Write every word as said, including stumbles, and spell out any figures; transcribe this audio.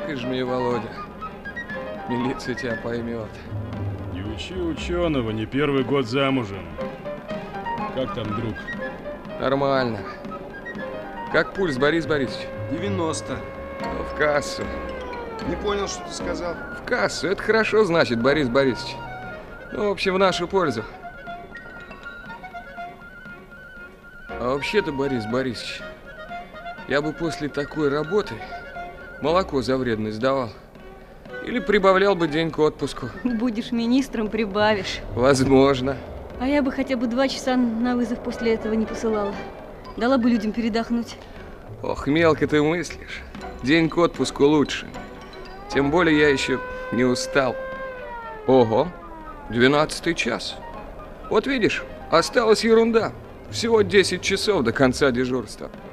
Так и жми, Володя. Милиция тебя поймет. Не учи ученого, не первый год замужем. Как там, друг? Нормально. Как пульс, Борис Борисович? девяносто. Ну, в кассу. Не понял, что ты сказал? В кассу. Это хорошо, значит, Борис Борисович. Ну, в общем, в нашу пользу. А вообще-то, Борис Борисович, я бы после такой работы молоко за вредность давал. Или прибавлял бы день к отпуску. Будешь министром, прибавишь. Возможно. А я бы хотя бы два часа на вызов после этого не посылала. Дала бы людям передохнуть. Ох, мелко ты мыслишь. День к отпуску лучше. Тем более я еще не устал. Ого, двенадцатый час. Вот видишь, осталась ерунда. Всего десять часов до конца дежурства.